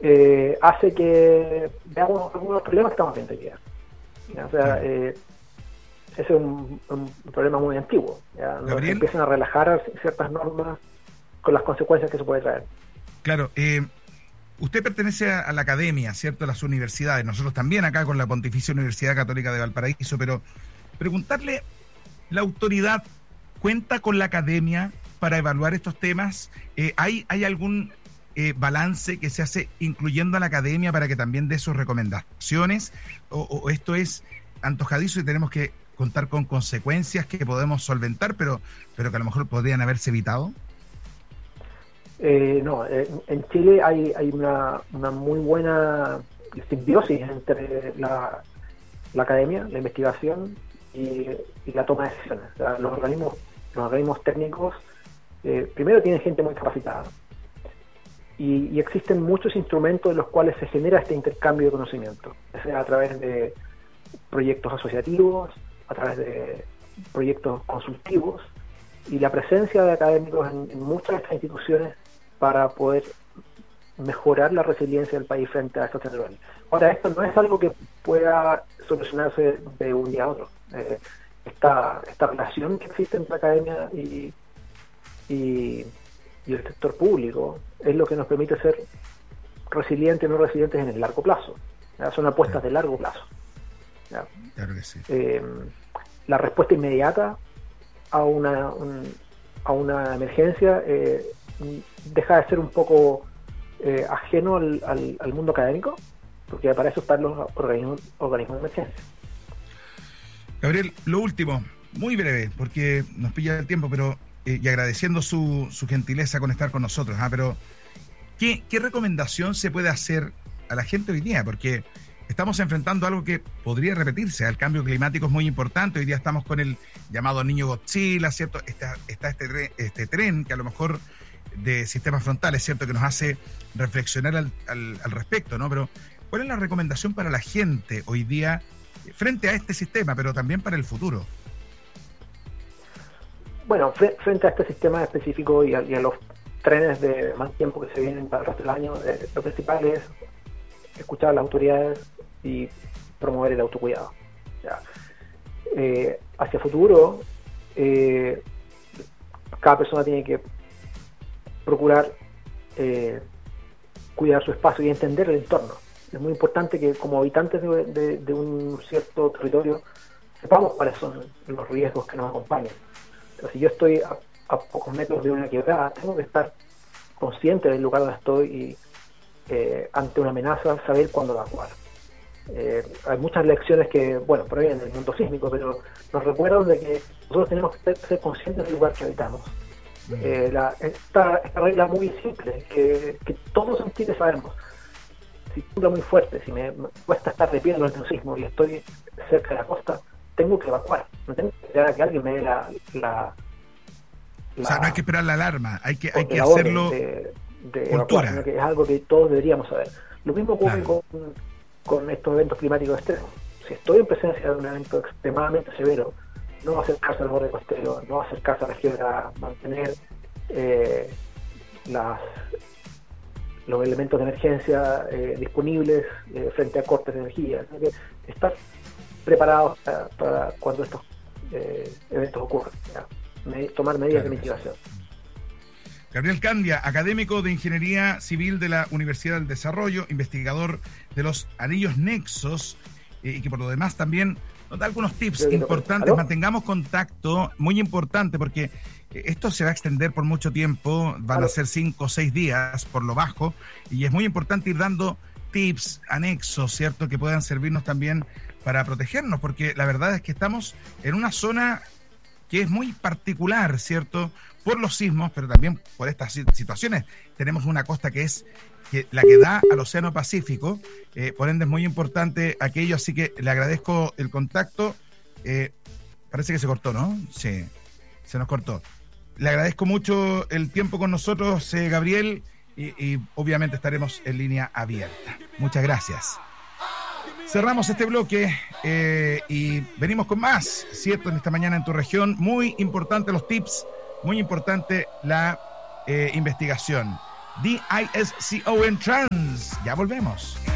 hace que veamos algunos problemas que estamos viendo hoy día. ¿Ya? O sea, ese es un problema muy antiguo. ¿Ya? Nos empiezan a relajar ciertas normas con las consecuencias que eso puede traer. Claro, usted pertenece a la academia, ¿cierto? A las universidades. Nosotros también acá con la Pontificia Universidad Católica de Valparaíso, pero preguntarle, ¿la autoridad cuenta con la academia para evaluar estos temas? ¿Hay algún balance que se hace incluyendo a la academia para que también dé sus recomendaciones? ¿O esto es antojadizo y tenemos que contar con consecuencias que podemos solventar, pero que a lo mejor podrían haberse evitado? No, en Chile hay una muy buena simbiosis entre la academia, la investigación y la toma de decisiones. O sea, los organismos técnicos primero tienen gente muy capacitada y existen muchos instrumentos en los cuales se genera este intercambio de conocimiento, ya sea a través de proyectos asociativos, a través de proyectos consultivos y la presencia de académicos en muchas de estas instituciones para poder mejorar la resiliencia del país frente a estos temblores. Ahora, esto no es algo que pueda solucionarse de un día a otro. Esta relación que existe entre la academia y el sector público es lo que nos permite ser resilientes y no resilientes en el largo plazo. ¿Ya? Son apuestas de largo plazo. ¿Ya? Claro que sí. La respuesta inmediata a una emergencia deja de ser un poco ajeno al mundo académico, porque para eso están los organismos de emergencia. Gabriel, lo último, muy breve, porque nos pilla el tiempo, pero y agradeciendo su gentileza con estar con nosotros, pero ¿qué recomendación se puede hacer a la gente hoy día? Porque estamos enfrentando algo que podría repetirse. El cambio climático es muy importante. Hoy día estamos con el llamado Niño Godzilla, ¿cierto? Está este tren que a lo mejor de sistemas frontales, ¿cierto? Que nos hace reflexionar al respecto, ¿no? Pero ¿cuál es la recomendación para la gente hoy día frente a este sistema, pero también para el futuro? Bueno, frente a este sistema específico y a los trenes de más tiempo que se vienen para el resto del año, lo principal es escuchar a las autoridades y promover el autocuidado. ¿Ya? Hacia futuro, cada persona tiene que procurar cuidar su espacio y entender el entorno. Es muy importante que como habitantes de un cierto territorio sepamos cuáles son los riesgos que nos acompañan. Pero si yo estoy a pocos metros de una quebrada, tengo que estar consciente del lugar donde estoy y ante una amenaza saber cuándo evacuar. Hay muchas lecciones que, bueno, provienen del mundo sísmico, pero nos recuerdan de que nosotros tenemos que ser conscientes del lugar que habitamos. Esta regla muy simple, que todos en Chile sabemos. Si tiembla muy fuerte, si me cuesta estar de pie durante un sismo y estoy cerca de la costa, tengo que evacuar. No tengo que esperar a que alguien me dé o sea, no hay que esperar la alarma, hay que hacerlo de evacuar, sino que es algo que todos deberíamos saber. Lo mismo ocurre con estos eventos climáticos extremos. Si estoy en presencia de un evento extremadamente severo, no acercarse al borde costero, no acercarse a la quiebra, mantener los elementos de emergencia disponibles frente a cortes de energía. Estar preparados para cuando estos eventos ocurran. ¿Ya? Tomar medidas de mitigación. Gabriel Candia, académico de Ingeniería Civil de la Universidad del Desarrollo, investigador de los anillos nexos, y que por lo demás también nos da algunos tips importantes. ¿Aló? Mantengamos contacto, muy importante, porque esto se va a extender por mucho tiempo, van a ser 5 o 6 días por lo bajo, y es muy importante ir dando tips, anexos, ¿cierto?, que puedan servirnos también para protegernos, porque la verdad es que estamos en una zona que es muy particular, ¿cierto?, por los sismos, pero también por estas situaciones. Tenemos una costa que es la que da al Océano Pacífico, por ende es muy importante aquello, así que le agradezco el contacto. Parece que se cortó, ¿no? Sí, se nos cortó. Le agradezco mucho el tiempo con nosotros, Gabriel, y obviamente estaremos en línea abierta. Muchas gracias. Cerramos este bloque y venimos con más, ¿cierto?, en esta mañana en tu región. Muy importante los tips, muy importante la investigación. DISCON Trans. Ya volvemos.